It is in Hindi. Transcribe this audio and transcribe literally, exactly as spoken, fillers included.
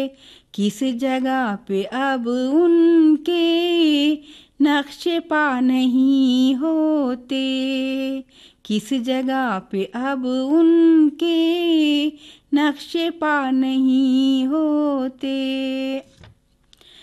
किस जगह पे अब उनके नक्शे पा नहीं होते, किस जगह पे अब उनके नक्शे पा नहीं होते।